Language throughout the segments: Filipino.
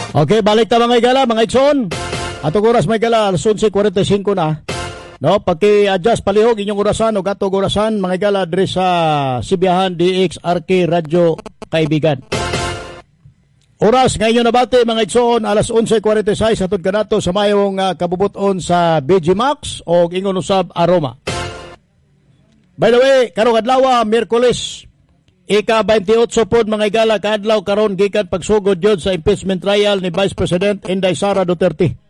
Okay, balik ta mga igala, mga igsoon. Atong oras mga igala, alas 11:45 na. No, paki-adjust palihog inyong orasan o gatong orasan mga igala diri sa Sibiyahan DXRK Radio kaibigan. Oras ngayon na bate mga igsoon, alas 11:46 atong kanato sa mayong kabubuton sa BG Max o ingon usab Aroma. By the way, karong adlaw Miyerkules ika-28 pod mga igala kaadlaw karon gikan pagsugod jud sa impeachment trial ni Vice President Inday Sara Duterte.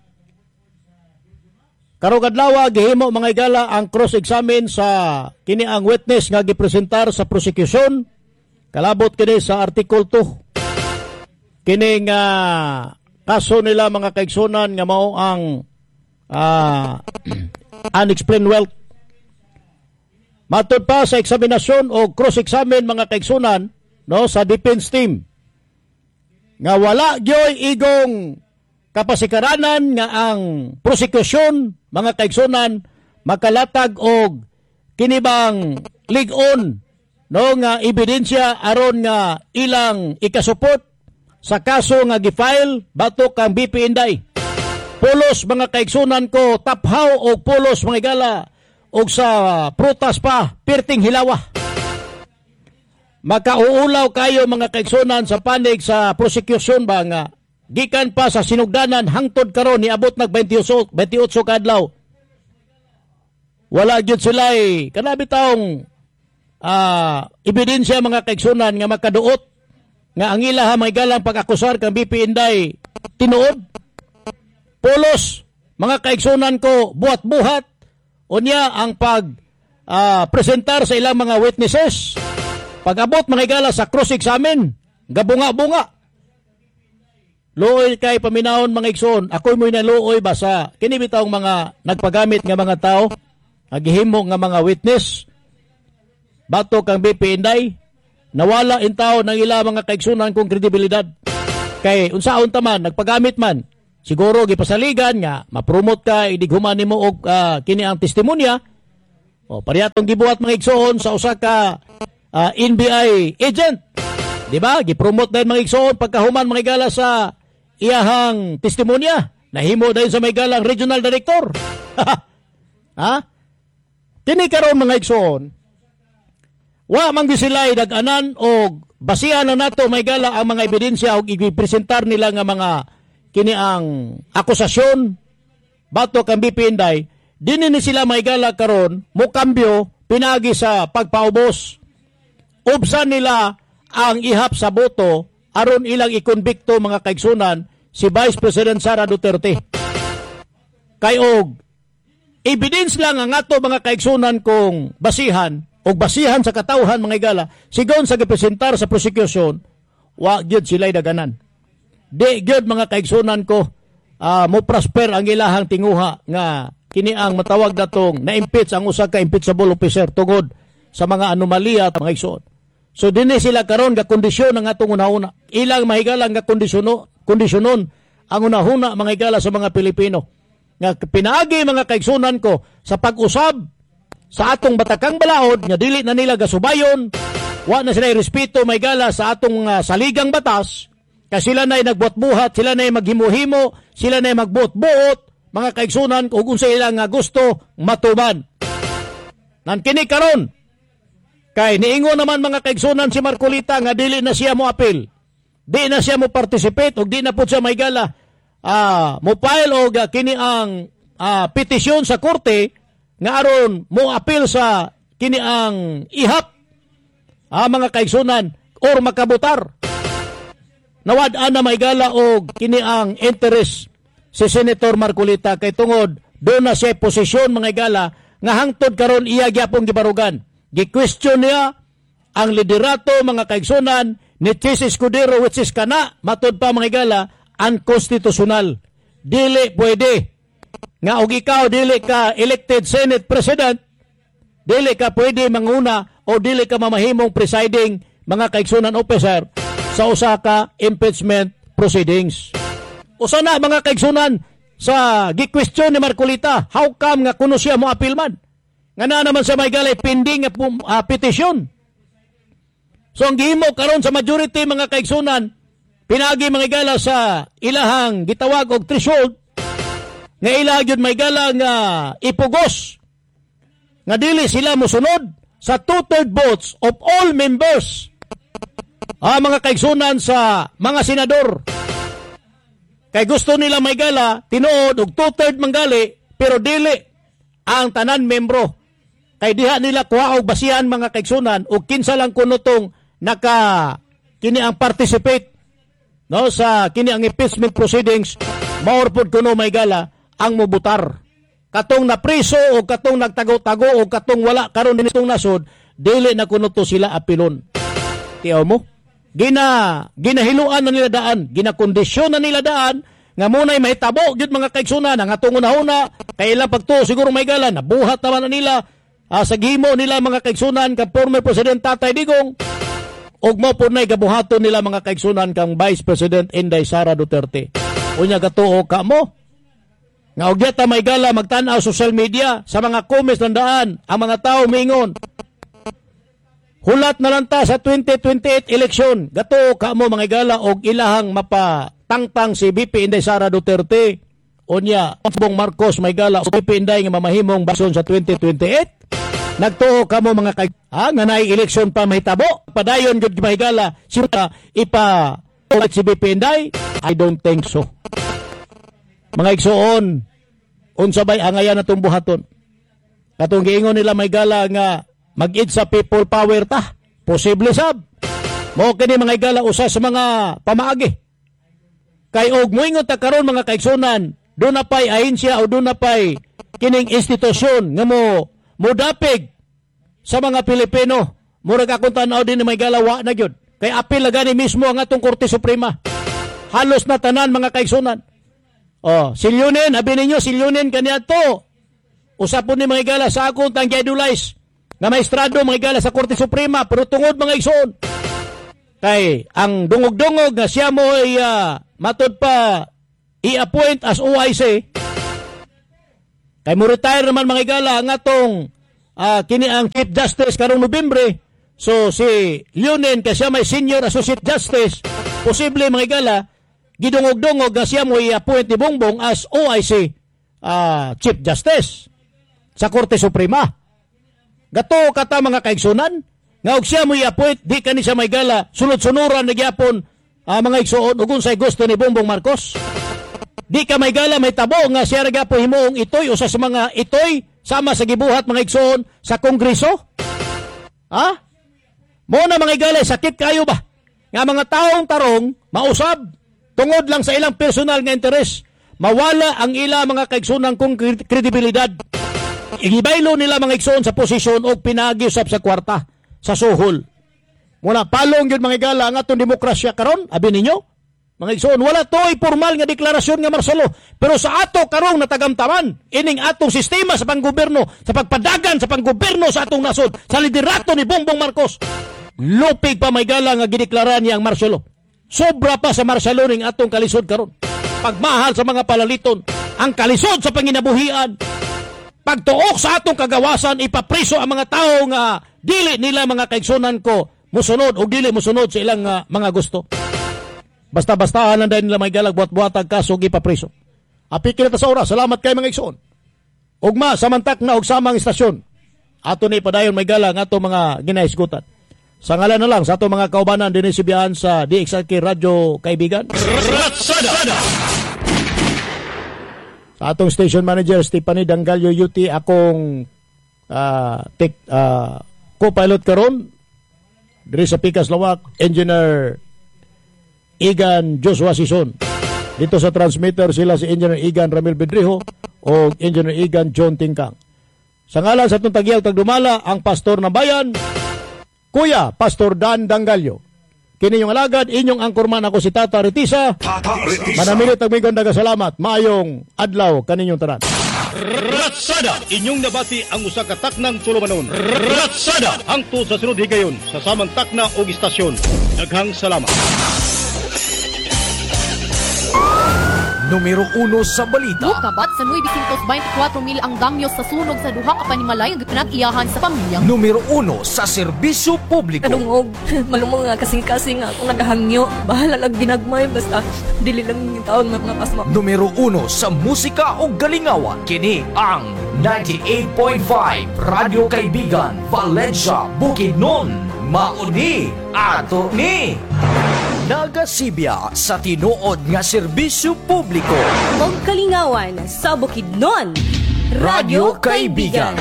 Karong adlaw gihimo mga igala ang cross-examine sa kini ang witness nga gipresentar sa prosecution. Kalabot kini sa Article 2. Kini nga kaso nila mga kaigsunan nga mao ang unexplained wealth. Matod pa sa eksaminasyon o cross-examine mga kaigsunan no sa defense team nga wala gyoy igong kapasikaranan nga ang prosecution mga kaigsunan makalatag og kinibang lig-on no nga ebidensya aron nga ilang ikasupot sa kaso nga gifile batok kang BP Inday. Pulos mga kaigsunan ko taphaw og pulos mga igala og sa prutas pa, pirting hilawa. Makauulaw kayo mga kaigsunan sa panig sa prosecution ba nga gikan pa sa sinugdanan hangtod karon niabot nag 28 kadlaw. Wala gyud sila kanabi taong ebidensya mga kaigsunan nga makaduot nga ang ila may galang pag-akusar kang BP Inday tinuod. Pulos mga kaigsunan ko buhat-buhat unya ang presentar sa ilang mga witnesses. Pag-abot mga igala sa cross-examine, gabunga-bunga. Luoy kay paminahon mga igsoon, ako'y mo'y naluoy ba sa kinibitawng mga nagpagamit nga mga tao, nagihimo nga mga witness, batok ang BP Inday, nawala in tao ng ilang mga kaigsunan kong kredibilidad. Kay unsaon taman, nagpagamit man, siguro gipasaligan nga ma-promote ka idighuman nimo og kini ang testimonya o pariyatong gibuhat mga igsoon sa usa ka NBI agent, di ba? Gipromote dahil mga igsoon pagkahuman mga igala sa iyahang testimonya nahimo dahil sa mga igalang regional director. Ha? Kini karon mga igsoon wa man gisilay dag-anan og basihan na nato mga igala ang mga ebidensya og igipresentar nila nga mga kini ang akusasyon batok ang BP Inday, dini ni sila maigala karon mo kambyo pinagi sa pagpaubos. Ubsan nila ang ihap sa boto aron ilang ikonbikto mga kaigsunan si Vice President Sara Duterte. Kay og evidence lang ang ato mga kaigsunan kung basihan og basihan sa katawhan mga igala sigon sa gipresentar sa prosecution wa gyud sila daganan. Di gyud mga kaigsunan ko mo prosper ang ilahang tinguha nga kini ang matawag natong na-impeach ang usa ka impeachable officer tungod sa mga anomalya at mga igsoon. So dinhi sila karon ga kondisyon ang atong unahuna. Ilang mahigalang ga kondisyonon ang unahuna mga igala sa mga Pilipino. Nga pinaagi mga kaigsunan ko sa pag-usab sa atong batakang balaod nga dili na nila gasubayon, wa na sila respeto mga igala sa atong saligang batas. Kasi sila na'y nagbuhat-buhat, sila na'y maghimu-himo, sila na'y magbuot-buot, mga kaigsunan, kung sila ilang gusto, matuman. Nankini karon, kay niingo naman mga kaigsunan si Marcolita nga dili na siya mo apil, di na siya mo participate, o di na po siya may gala, mo file o kini ang petisyon sa korte, nga aron mo apil sa kini ang ihap, mga kaigsunan, or makabutar. Nawad-an na maigala og kini ang interest si Senator Marcolita kay tungod doon na siya posisyon mga igala nga hangtod karon iya gyapon gibarugan. Gi-question niya ang liderato mga kaigsunan ni Chis Escudero which is kana matod pa mga igala unconstitutional. Dili pwede nga og ikaw dili ka elected Senate President, dili ka pwede manguna o dili ka mamahimong presiding mga kaigsunan officer sa usa ka impeachment proceedings. Usa na mga kaigsunan sa gi-question ni Marcolita, how come nga kuno siya mo appeal man? Nga na naman sa may galay pending petition. So ang gihimo karon sa majority mga kaigsunan, pinagi mga igala sa ilahang gitawag og threshold nga ilang yun may gala nga ipugos nga dili sila mosunod sa 2/3 votes of all members mga kaigsunan sa mga senador. Kay gusto nila may gala tinuod og 2/3 manggali pero dili ang tanan membro. Kay diha nila kuha og basihan mga kaigsunan og kinsa lang kuno tong naka kini ang participate no sa kini ang impeachment proceedings maor pod kuno may gala ang mobutar. Katong napriso o katong nagtago-tago o katong wala karon dinitong nasod, dili na kuno to sila apilon. Tiyaw mo? Ginahiluan na nila daan, ginakondisyon na nila daan, nga muna'y mahitabo, yun mga kaigsunan, ang atong una-una, kailang pagtuo siguro may gala, nabuhat naman na nila, sa gimo nila mga kaigsunan, kang former President Tatay Digong, og mo po na'y gabuhaton nila mga kaigsunan kang Vice President Inday Sara Duterte. Unya gatuo ka mo, nga og yata may gala magtanaw social media sa mga comments ng daan ang mga tao mingon hulat na lang ta sa 2028 election gato ka mo mga gala og ilahang mapatangtang si VP Inday Sara Duterte unya Bongbong Marcos may gala og VP Inday nga mamahimong basyon sa 2028 nagtuo ka mo mga nga naay election pa mahitabo padayon gyud may gala sila ipa si VP Inday. I don't think so. Mga igsoon, unsabay angayan na buhaton. Katong giingon nila may gala nga mag-id sa people power ta. Posible sab. Mo kini mga igala usa sa mga pamaagi. Kay og moingon ta karon mga kaigsunan, do na pay ahensya o do na pay kining institusyon nga mo dapig sa mga Pilipino. Murag akong tanaw din ni may gala wa na gyud. Kay apil na gani mismo ang atong Korte Suprema. Halos na tanan mga kaigsunan. Silyunin, abi ninyo, silyunin kaniya to. Usapon ni mga igala sa akong tang giidolize na maestrado mga igala sa Korte Suprema, pero tungod mga igsoon. Kay, ang dungog-dungog na siya mo ay matod pa i-appoint as OIC. Kay mo retire naman mga igala ang atong kini ang Chief Justice karong Nobyembre. So, si Leonin, kasi siya may Senior Associate Justice, posible mga igala, gidungog-dungog na siya mo i-appoint ni Bongbong as OIC Chief Justice sa Korte Suprema. Gato kata mga kaigsunan, nga og siya mo i-appoint, di ka ni siya may gala, sunod-sunuran na gyapon mga igsuon, ugun sa gusto ni Bongbong Marcos. Di ka may gala, may tabo nga siya rin po himuong itoy, usa sa mga itoy, sama sa gibuhat mga igsuon sa Kongreso. Mo na mga igala, sakit kayo ba? Nga mga taong tarong, mausab, tungod lang sa ilang personal nga interes, mawala ang ila mga kaigsunan kong kredibilidad. Igibaylo nila mga igsoon sa posisyon o pinagiusap sa kwarta, sa suhol. Muna, palong yun mga igala ang atong demokrasya karon, abi ninyo, mga igsoon, wala to'y formal nga deklarasyon nga Marcelo, pero sa ato karong natagamtaman, ining atong sistema sa panggoberno, sa pagpadagan sa panggoberno sa atong nasod, sa liderato ni Bongbong Marcos, lupig pa may gala nga gideklara niya ang Marcelo. Sobra pa sa Marcelo ning atong kalisod karon. Pagmahal sa mga palaliton, ang kalisod sa panginabuhian, pagtuok sa atong kagawasan, ipapriso ang mga tao nga dili nila mga kaigsunan ko musunod o dili musunod sa ilang mga gusto. Basta-bastahan lang dahil nila may galag buhat-buhatag kaso ipapriso. Apikil na sa oras. Salamat kay mga igsoon. Ugma, samantak na og samang istasyon. Ato ni padayon may galang ato mga ginahisgutan. Sa ngalan na lang sa ato mga kaubanan din sibihan sa DXRK Radio Kaibigan. Ratsada! Sa atong station manager Stephanie Dangalio UT, akong co-pilot karon diri sa Pikas Lawak, Engineer Igan Joshua Sison. Dito sa transmitter sila si Engineer Igan Ramil Bedrijo o Engineer Igan John Tingkang. Sa ngalan sa itong tagyaw tagdumala, ang pastor ng bayan, Kuya Pastor Dan Dangalio. Kini yung alagad, inyong angkorman ako si Tata Retisa. Manamilit ang migon dagasalamat. Maayong adlaw kaninyong tanan. Ratsada! Inyong nabati ang usa ka taknang sulumanon. Ratsada! Hangtod sa sunod higayon sa samang takna o istasyon. Daghang salamat. Numero 1 sa balita. Mukabat sa 924,000 ang damyo sa sunog sa duha ka panimalay nga pinag-iyahan sa pamilya. Numero 1 sa serbisyo publiko. Kanungog, malumong nga kasing-kasing nga akong nagahangyo. Bahala lang ginagmay, basta dili lang yung taon mga pasma. Numero 1 sa musika o galingawan. Kini ang 98.5 Radio Kaibigan, Valencia, Bukidnon. Mauni ato ni nagasibya sa tinuod nga serbisyo publiko. Og kalingawan sa Bukidnon. Radio Kaibigan.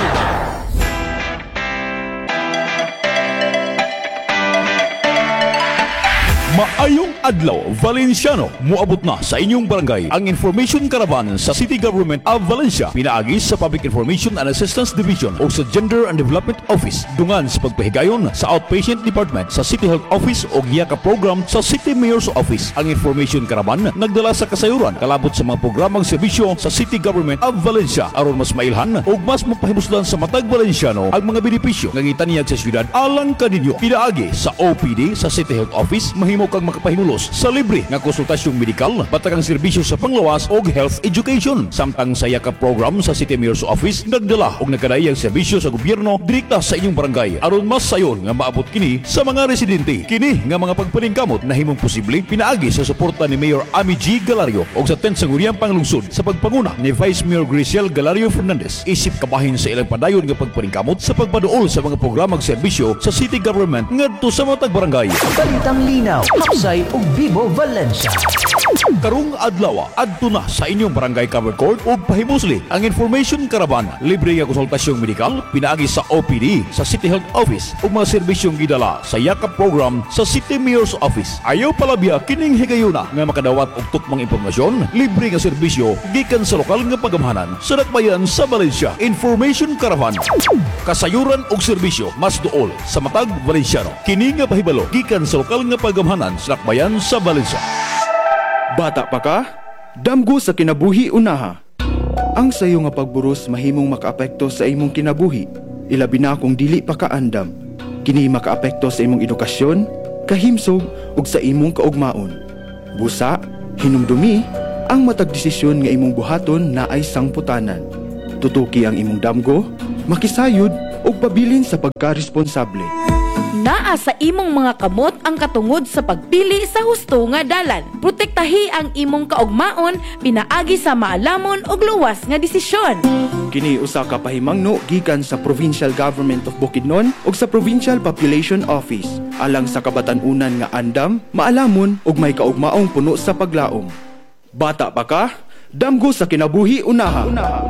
Maayong adlaw, Valenciano. Muabot na sa inyong barangay ang Information Caravan sa City Government of Valencia. Pinaagi sa Public Information and Assistance Division o sa Gender and Development Office. Dungan sa pagpahigayon sa Outpatient Department sa City Health Office o GIACA Program sa City Mayor's Office. Ang Information Caravan nagdala sa kasayuran kalabot sa mga programang serbisyo sa City Government of Valencia aron mas mailhan o mas mapahimuslan sa matag Valenciano ang mga benepisyo nga gitaniyag sa syudad alang kaninyo. Pinaagi sa OPD sa City Health Office mahimo kang makapahimulos sa libre nga konsultasyong medikal, batagang serbisyo sa panglawas o health education. Samtang sa YACA program sa City Mayor's Office nagdala og nakadayang serbisyo sa gobyerno direkta sa inyong barangay aron mas sayon nga maabot kini sa mga residente. Kini nga mga pagpaningkamot na himong posible pinaagi sa suporta ni Mayor Ami G. Galario o sa 10 sangguniang panglungsod sa pagpanguna ni Vice Mayor Griciel Galario Fernandez. Isip kabahin sa ilang padayon nga pagpaningkamot sa pagpaduol sa mga programang serbisyo sa City Government ngadto sa matag barangay. Balitang linaw, hapsay ug Vivo Valencia. Karong adlaw adto na sa inyong barangay covered court ug pahimusli ang Information Caravan. Libre nga konsultasyong medikal pinaagi sa OPD sa City Health Office ug mga serbisyong gidala sa YACA program sa City Mayor's Office. Ayaw palabya kining higayuna nga makadawat og tukmang impormasyon, libre nga serbisyo gikan sa lokal nga pagamhanan sa dakbayan sa Valencia. Information Caravan. Kasayuran og serbisyo mas duol sa matag Valenciano. Kini nga pahibalo gikan sa lokal nga pagamhanan sa dakbayan sa Valencia. Bata pa ka? Damgo sa kinabuhi unaha. Ang sayo nga pagburos mahimong makaapekto sa imong kinabuhi, ilabi na kung dili pa ka andam. Kini makaapekto sa imong edukasyon, kahimsog ug sa imong kaugmaon. Busa, hinumdumi, ang matag desisyon nga imong buhaton na ay sangputanan. Tutuki ang imong damgo, makisayod ug pabilin sa pagkaresponsable. Naa sa imong mga kamot ang katungod sa pagpili sa husto nga dalan. Protektahi ang imong kaugmaon pinaagi sa maalamon ug luwas nga desisyon. Kini usa ka pahimangno gikan sa Provincial Government of Bukidnon ug sa Provincial Population Office alang sa kabatan-unan nga andam, maalamon ug may kaugmaong puno sa paglaom. Bata pa ka? Damgo sa kinabuhi unaha.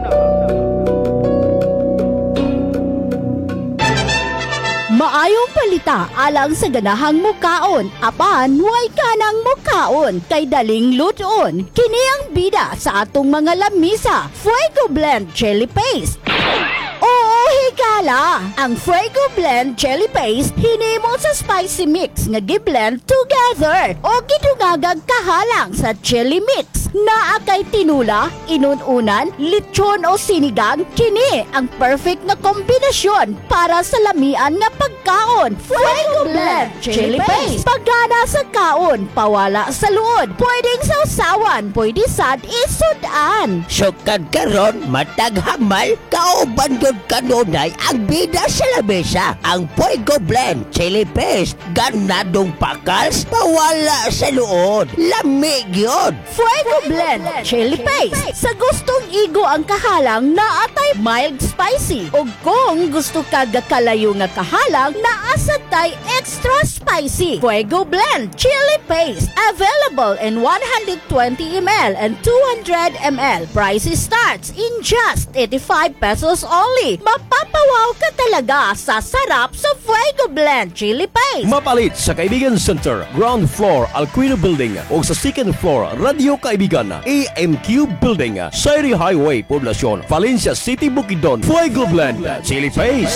Maayong palita alang sa ganahang mukaon, apan way kanang mukaon kay daling luton. Kini ang bida sa atong mga lamisa, Fuego Blend Chili Paste. Oo, higala! Ang Fuego Blend Chili Paste hinimo sa spicy mix nga gi-blend together o gidungagag kahalang sa chili mix. Naa kay tinula, inununan, lechon o sinigang, kini ang perfect na kombinasyon para sa lamian nga pagkaon. Fuego Blend Chili Paste. Pagana sa kaon, pawala sa luod. Pwedeng sausawan, pwede sad isudan. Sukad karon matag hamal kauban gyud kanunay ang bida sa lamesa. Ang Fuego Blend Chili Paste ganadong pakals pawala sa luod. Lami gyud. Fuego Blend Chili Paste. Sa gustong igo ang kahalang na atay mild spicy. O kung gusto ka gakalayo nga kahalang na asatay extra spicy. Fuego Blend Chili Paste. Available in 120 ml and 200 ml. Price starts in just 85 pesos only. Mapapawaw ka talaga sa sarap sa Fuego Blend Chili Paste. Mapalit sa Kaibigan Center, ground floor, Alquino Building o sa second floor, Radio Kaibigan, AMQ Building, Sairi Highway, Poblacion, Valencia City, Bukidnon. Fuego Blend Chili Paste.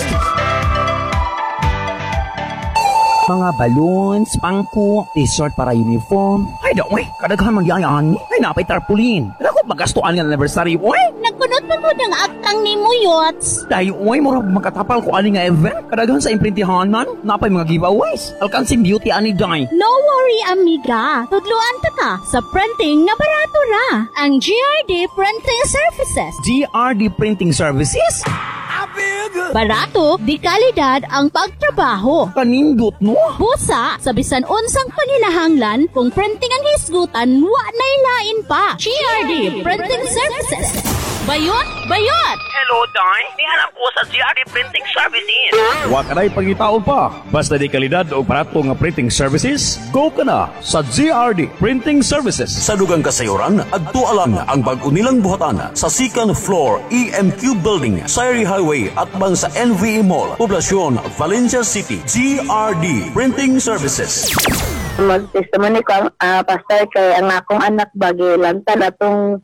Mga balloons, pangko, t-shirt para uniform. Ay, daw, kadaghan magyayaan. Ay, napay tarpaulin. Naku, magastuan nga anniversary, oy. Nakuno Nindot pa ko ng aktang ni mo, Yots. Dahil uy, murag makatapal ko ani nga event. Kadaghan sa imprintihanan, napay mga giveaways. Alkansing beauty ani day. No worry, amiga. Tudluan ta ka sa printing na barato ra. Ang GRD Printing Services. GRD Printing Services? Barato, di kalidad ang pagtrabaho. Kanindot no? Busa, sa bisan unsang paninahanglan, kung printing ang hisgutan, wa na'y lain pa. GRD Printing Services. Bayot! Bayot! Hello, Day. Nihanap ko sa GRD Printing Services. Wa ka na'y pangitaon pa. Basta di kalidad o barato nga printing services, go ka na sa GRD Printing Services. Sa dugang kasayuran, adto alang ang bag-o nilang buhatan sa second floor EMQ Building, Sayri Highway at bang sa NVE Mall, Poblacion, Valencia City. GRD Printing Services. Mag-testimony ko ang pastor kay ang akong anak bagi lantan atong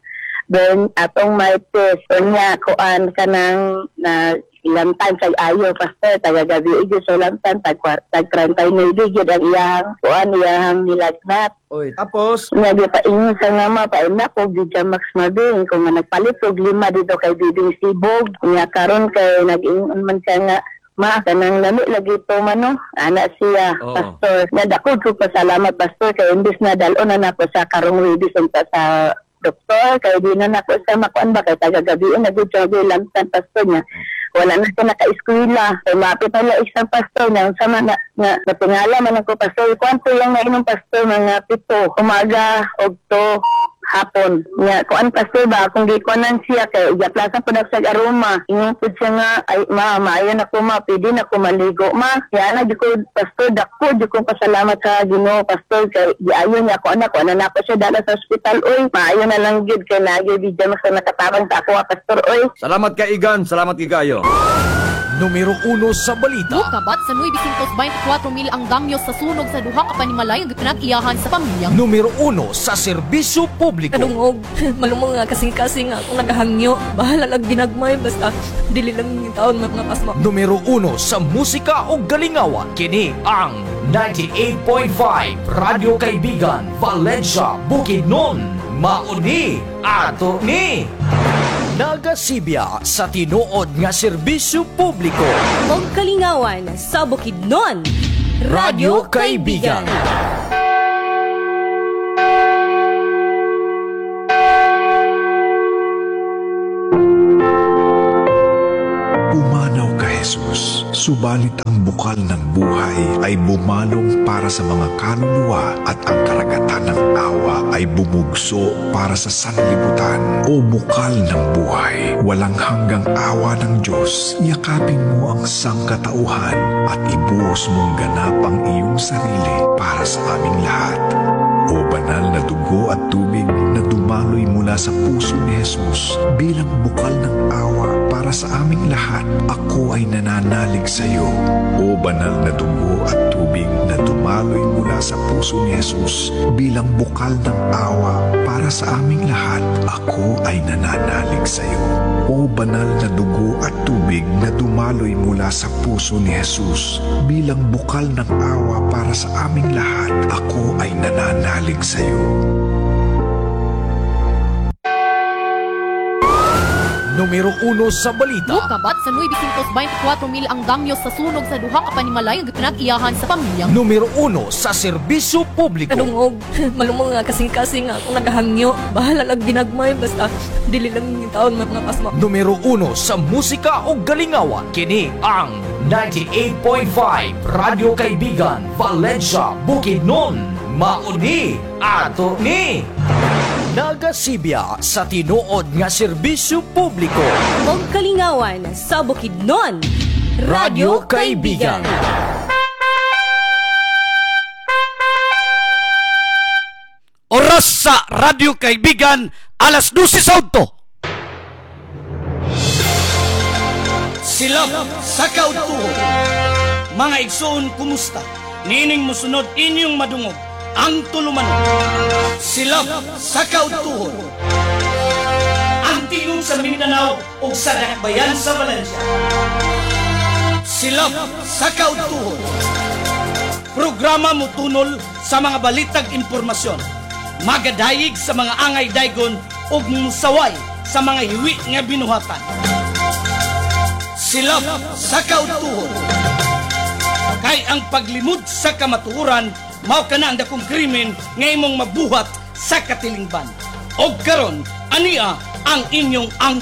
may test niya kuan kanang na lantan kay ayo pastor taga-gabi igid so lantan tag 39 gid ang iyang kuan iyang nilagnat. Oy, tapos Nabi pa ingon sa nga mapaina ko Bija Max Mabing kung nagpalit og 5 dito kay Bibing Sibog niya karon kay nag-ingon man siya nga kanang lami lagi to mano ana siya pastor nadako ko pasalamat pastor kay imbis na dalon na nako sa karong release sa doktor kay di na nako sa makuan ba kay taga-gabi nagjobe lantan pastor niya wala na siya naka-eskwela kay mapit na isang pastor niya sama na natingala man ako pastor kwanto yung nainom pastor mga 7 umaga og 2 hapon niya kuan pastor ba kung gikuanan siya kay gaplasan pud sa aroma ingon pud siya nga ay maayo na ko pwede na ko maligo kaya na di ko pastor dako di ko pasalamat sa Ginoo pastor kay giayon niya ako anak ko na nako siya dala sa ospital oy maayo na lang gid kay nagi Bija Max na nakatabang sa ako pastor oy salamat kay Igan, salamat kay kayo. Numero 1 sa balita. Mukabat sa 924 mil ang damyo sa sunog sa duha ka panimalay nga pinag-iyahan sa pamilya. Numero 1 sa serbisyo publiko. Kadungog, malumong nga kasing-kasing nga akong nagahangyo. Bahala lang ginagmay, basta dili lang yung taon mga pasma. Numero 1 sa musika o galingawan. Kini ang 98.5 Radio Kaibigan, Valencia, Bukidnon. Mauni ato ni nagasibya sa tinuod nga serbisyo publiko. Og kalingawan sa Bukidnon. Radio Kaibigan. Pumanaw ka, Jesus. Subalit ang bukal ng buhay ay bumalong para sa mga kaluluwa at ang karagatan ng awa ay bumugso para sa sanlibutan. O bukal ng buhay, walang hanggang awa ng Diyos, yakapin mo ang sangkatauhan at ibuhos mong ganap ang iyong sarili para sa aming lahat. O banal na dugo at tubig na dumaloy mula sa puso ni Jesus bilang bukal ng awa para sa aming lahat, ako ay nananalig sa iyo. O banal na dugo at tubig na dumaloy mula sa puso ni Jesus bilang bukal ng awa para sa aming lahat, ako ay nananalig sa iyo. O banal na dugo at tubig na dumaloy mula sa puso ni Jesus bilang bukal ng awa para sa aming lahat, ako ay nananalig sa iyo. Numero 1 sa balita. Mukabat sa 924 mil ang damyo sa sunog sa duha ka panimalay nga pinag-iyahan sa pamilya. Numero 1 sa serbisyo publiko. Kadungog, malumong nga kasing-kasing nga akong nagahangyo. Bahala lang ginagmay, basta dili lang yung taon mga pasma. Numero 1 sa musika o galingawan. Kini ang 98.5 Radio Kaibigan, Valencia, Bukidnon. Mauni ato ni nagasibya sa tinuod nga serbisyo publiko. Og kalingawan sa Bukidnon. Radio Kaibigan. Oras sa Radio Kaibigan, alas 12 sa udto. Silab sa kautuhon. Mga igsoon, kumusta? Nining musunod inyong madungog ang tulumanon. Silab sa kautuhon. Ang tingog sa Mindanao ug sa Dakbayan sa Valencia. Silab sa kautuhon. Programa mutunol sa mga balitag impormasyon. Magadayig sa mga angay daygon ug musaway sa mga hiwi nga binuhatan. Silap sa kautuhon. Kay ang paglimod sa kamatuoran mao kana ang dakong krimen nga imong mabuhat sa katilingban. Og karon ania ang inyong ang